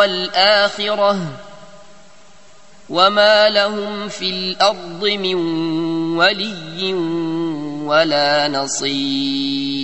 والآخرة وما لهم في الأرض من ولي ولا نصير.